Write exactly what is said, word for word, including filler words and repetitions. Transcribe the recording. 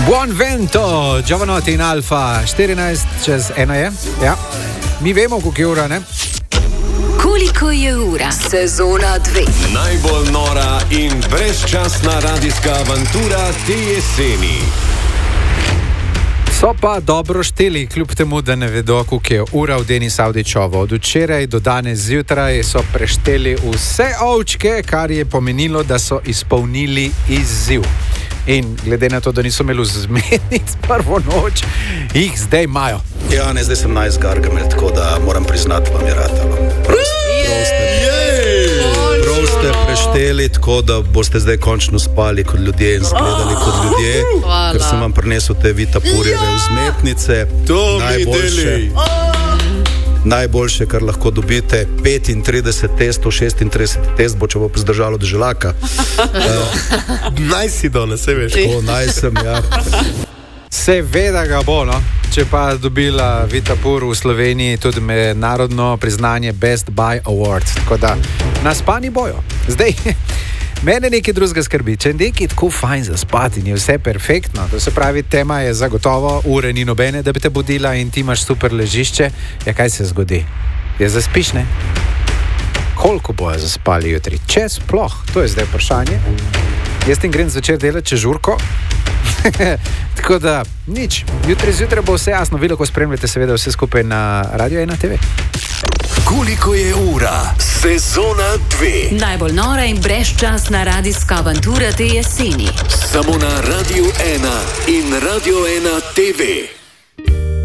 Buon vento, Giovanotti in Alfa, štirinajst čez ena je. Ja. Mi vemo, koliko je ura, ne? Koliko je ura? Sezona dve. Najbolj nora in brezčasna radijska avantura te jeseni. So pa dobro šteli, kljub temu, da ne vedo, koliko je ura v Denis Avdićovo. Od včeraj do danes zjutraj so prešteli vse ovčke, kar je pomenilo, da so izpolnili izziv. In glede na to, da niso imeli zmetnic prvo noč, jih zdaj imajo. Ja, ne, zdaj sem najs Gargamel, tako da moram priznati, vam je ratalo. Prav ste prešteli, tako da boste zdaj končno spali kot ljudje in zgledali kot ljudje, Hvala. ker sem vam prinesel te vitapurjeve vzmetnice. To mi Najboljše. deli. Najboljše, kar lahko dobite, petintrideset testov, šestintrideset test bo, če bo zdržalo do želaka. Naj si danes, se veš. Tako naj sem, ja. Seveda ga bo, no. Če pa dobila Vitapur v Sloveniji tudi mednarodno priznanje Best Buy Award. Tako da naspani bojo. Zdaj, mene nekaj drugega skrbi. Če je nekaj tako fajn za spati in je vse perfektno, to se pravi, tema je zagotovo, ure ni nobene, da bi te budila in ti imaš super ležišče, ja, kaj se zgodi? Je zaspiš, ne? Koliko bojo zaspali jutri? Če sploh? To je zdaj vprašanje. Jaz tem grem zvečer delati čežurko. Tako da, nič. Jutri zjutraj bo vse jasno. Vi lahko spremljate seveda vse skupaj na Radio ena te ve. Koliko je ura? Sezona dve. Najbolj nora in brezčasna radijska avantura te jeseni. Samo na Radio ena in Radio ena te ve.